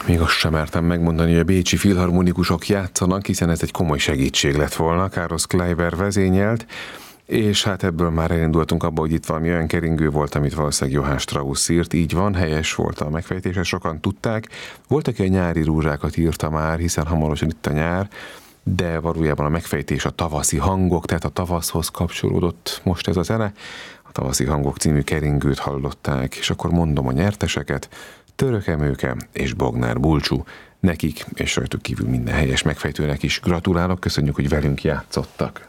Még azt sem mertem megmondani, hogy a bécsi filharmonikusok játszanak, hiszen ez egy komoly segítség lett volna, Károsz Kleiber vezényelt, és hát ebből már elindultunk abba, hogy itt valami olyan keringő volt, amit valószínűleg Johann Strauss írt. Így van, helyes volt a megfejtés, ezt sokan tudták. Volt, aki a nyári rózsákat írta már, hiszen hamarosan itt a nyár, de valójában a megfejtés a tavaszi hangok, tehát a tavaszhoz kapcsolódott most ez a zene. A Tavaszi hangok című keringőt hallották, és akkor mondom a nyerteseket: Török Emőke és Bognár Bulcsú. Nekik és rajtuk kívül minden helyes megfejtőnek is gratulálok, köszönjük, hogy velünk játszottak.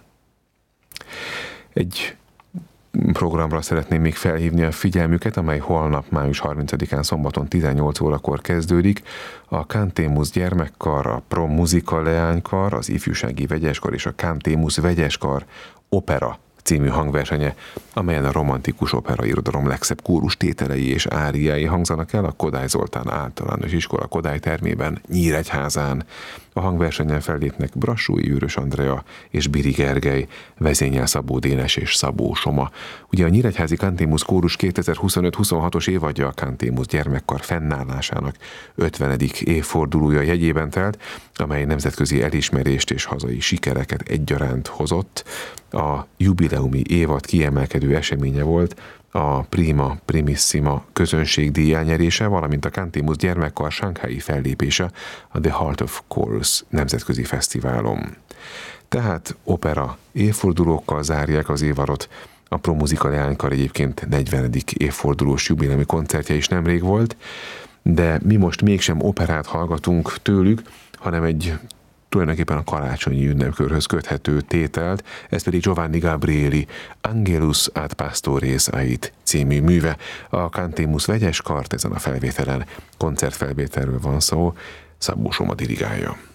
Egy programra szeretném még felhívni a figyelmüket, amely holnap, május 30-án szombaton 18 órakor kezdődik. A Cantémus gyermekkar, a Prom Muzika leánykar, az Ifjúsági Vegyeskar és a Cantémus Vegyeskar opera című hangversenye, amelyen a romantikus opera irodalom legszebb kórus tételei és áriái hangzanak el a Kodály Zoltán általános iskola Kodály termében, Nyíregyházán. A hangversenyen fellépnek Brassói Őrös Andrea és Biri Gergely, vezényel Szabó Dénes és Szabó Soma. Ugye a Nyíregyházi Cantémus kórus 2025-26-os évadja a Cantémus gyermekkar fennállásának 50. évfordulója jegyében telt, amely nemzetközi elismerést és hazai sikereket egyaránt hozott. A jubileumi évad kiemelkedő eseménye volt a Prima Primissima közönségdíj elnyerése, valamint a Cantémus gyermekkar shanghai fellépése a The Heart of Chorus nemzetközi fesztiválon. Tehát opera évfordulókkal zárják az évadot. A Prom Muzika leánykar egyébként 40. évfordulós jubileumi koncertje is nemrég volt, de mi most mégsem operát hallgatunk tőlük, hanem egy tulajdonképpen a karácsonyi ünnepkörhöz köthető tételt, ez pedig Giovanni Gabrieli Angelus ad Pastores Ait című műve. A Cantémus Vegyeskart ezen a felvételen koncertfelvételről van szó, Szabó Soma dirigálja.